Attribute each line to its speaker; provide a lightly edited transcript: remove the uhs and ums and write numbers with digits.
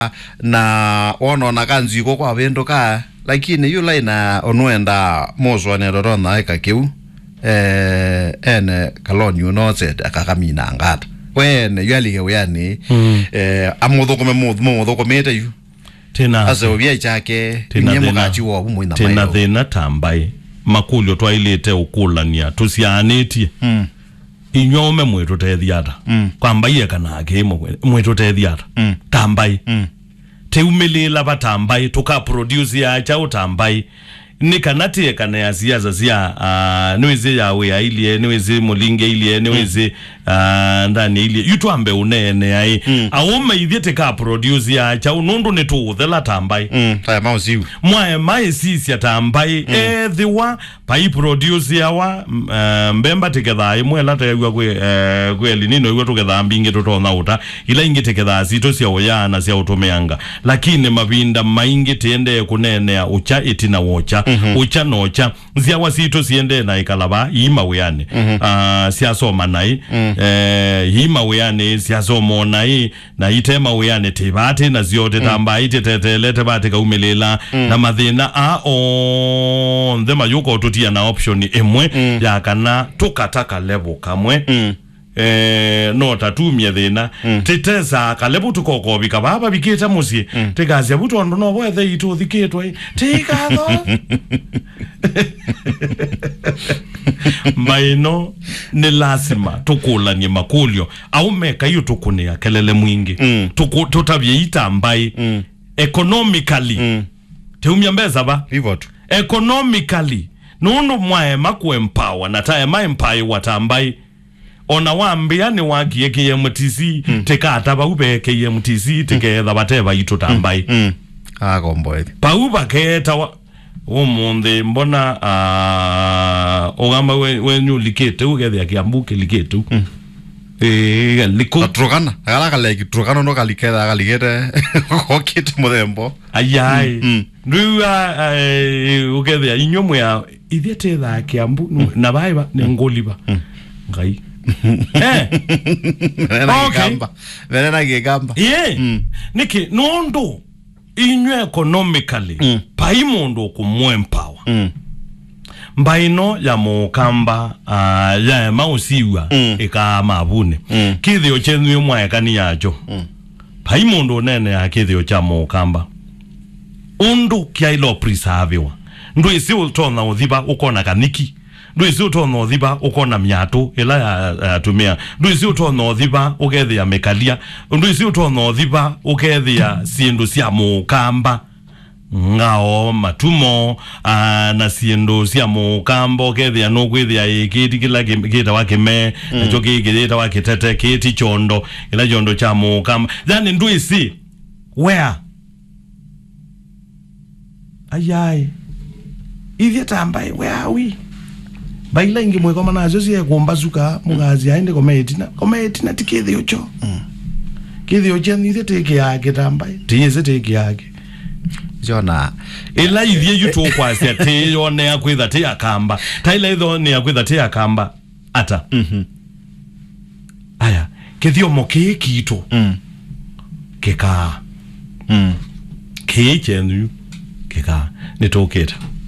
Speaker 1: na ono na kanzi ko kwa vendo ka lakini yu laina onuenda mozo ne rorona eka kiu ene kalonyu no zed akakamina ngata wene yali yani amodho komete yu
Speaker 2: tena
Speaker 1: aso bia chake nyemo kachi wo mu ina
Speaker 2: tena thina tambai makulyo twailite ukulania tusianiti inyome mwetu tethiata kwamba iye kana game mwetu tethiata tambai teumelila batambai tuka produce ya cha utambai nikanati kana ya siasa sia niweze yawe ya ilie niweze mulinge ilie niweze ndani ilie yutwambe unene ai awoma ithete ka produce ya cha unundu ne tu thela tambai
Speaker 1: ta mauziu
Speaker 2: mwae mai sisi tambai thiwa pai produce ya wa mbemba teketha imwe lata yagwa kwe linino yagwa tuketha mbinge tutona uta ila ingi teketha zito sia oyana sia utomeanga lakini mabinda maingi tiende kunene ya ucha itina wocha ucha nocha zia wasito siende na ikalaba ima weane sia soma nai ima weane sia somo nai na itema weane tebate na ziote tambai tetelete bate kaumelela na mathina on thema yuko tutia na option emwe ya kana tukataka level kamwe no tatumye thina titeza kalebu tukoko bikababa biketa musie tegazi abuto ndo no wethe itu thiketwe tikatho maino ni lazima tukulanie makulyo au meka yu tukunia kelele mwingi tutabye itambai economically teumya mbeza ba
Speaker 1: hivyo tu
Speaker 2: economically nundu mwae makwe empower na tae ma empower watambai ona wambia ni wagie KMTC tekata ba ube KMTC teketha bateba itu tambai
Speaker 1: agomboe
Speaker 2: pauba keta wa omonde mbona ogamba wenyu likete ugethe akiambuke liketu liko
Speaker 1: trogana agala like trogana no kalikeda galigete okite modembo
Speaker 2: ayai ndua ugethe inyomwe ya ithete tha kiambu na baiba ne ngoliba ngai
Speaker 1: Venena gamba
Speaker 2: niki nondo inywe economically paimondo kumwempower mbaino ya mukamba ya mausiwa eka mabune kithio chenwe mwekani yacho paimondo nene ya kithio cha mukamba undu kia ilo preservewa ndu isi utona uthiba ukona kaniki ndu isi utona uthiba ukona miato ila ya tumia ndu isi utona uthiba ukethia mekalia ndu isi utona uthiba ukethia sindu sia mukamba ngao matumo na siendo sia mukamba ukethia no kwithia ikiti kila kita wakime na choki kita wakitete kiti chondo ila chondo cha mukamba yani ndu isi where ayai ithia tambai where are we baila ingi mwe koma nazo sia kumbazuka mugazi aende kometina tikithio ucho kithio cheni ithia teke yake tambai tiese teke yake
Speaker 1: jona
Speaker 2: ila ithia yuto kwa sia te yone akwitha te akamba taila itho ne akwitha te akamba ata aya kithio moke kito keka ke chenu keka nitoketa